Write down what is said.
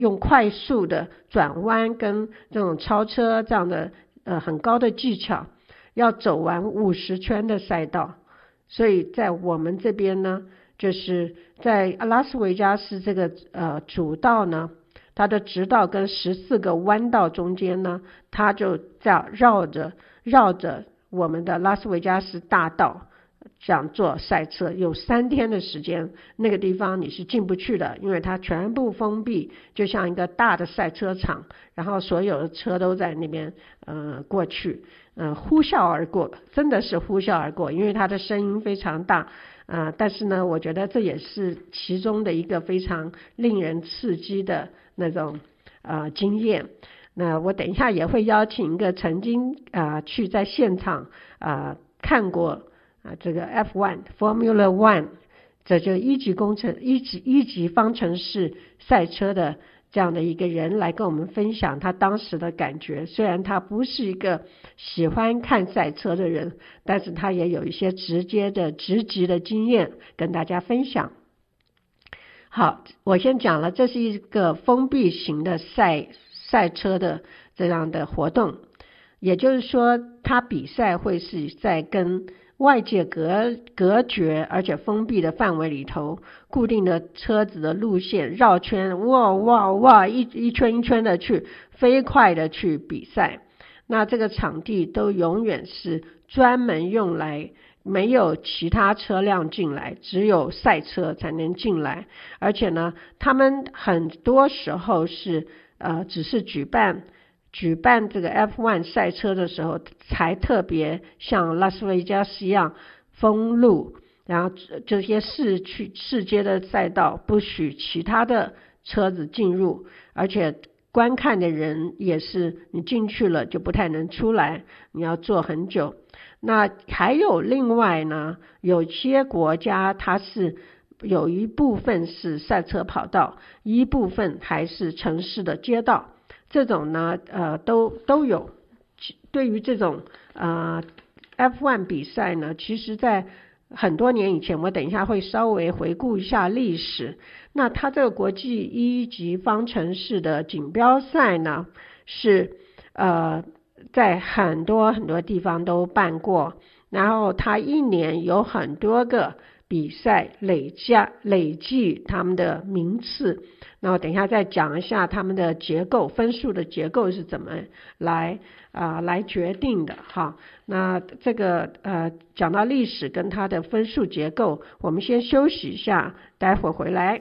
用快速的转弯跟这种超车这样的很高的技巧，要走完50圈的赛道。所以在我们这边呢，就是在拉斯维加斯这个主道呢，它的直道跟14个弯道中间呢，它就这样绕着我们的拉斯维加斯大道这样做赛车，有3天的时间，那个地方你是进不去的，因为它全部封闭，就像一个大的赛车场，然后所有的车都在那边过去，呼啸而过，真的是呼啸而过，因为它的声音非常大，但是呢，我觉得这也是其中的一个非常令人刺激的那种经验。那我等一下也会邀请一个曾经去在现场看过这个 F1 Formula One， 这就一级方程式赛车的这样的一个人来跟我们分享他当时的感觉。虽然他不是一个喜欢看赛车的人，但是他也有一些直级的经验跟大家分享。好，我先讲了，这是一个封闭型的赛车的这样的活动，也就是说他比赛会是在跟外界隔绝而且封闭的范围里头，固定的车子的路线绕圈，哇，一圈一圈的去飞快的去比赛。那这个场地都永远是专门用来没有其他车辆进来，只有赛车才能进来，而且呢，他们很多时候是只是举办这个 F1 赛车的时候，才特别像拉斯维加斯一样封路，然后这些市街的赛道不许其他的车子进入，而且观看的人也是你进去了就不太能出来，你要坐很久。那还有另外呢，有些国家它是有一部分是赛车跑道，一部分还是城市的街道，这种呢都有。对于这种F1 比赛呢，其实在很多年以前，我等一下会稍微回顾一下历史。那它这个国际一级方程式的锦标赛呢，是在很多地方都办过，然后它一年有很多个比赛累计他们的名次，然后等一下再讲一下他们的结构，分数的结构是怎么来决定的哈。那这个讲到历史跟它的分数结构，我们先休息一下，待会儿回来。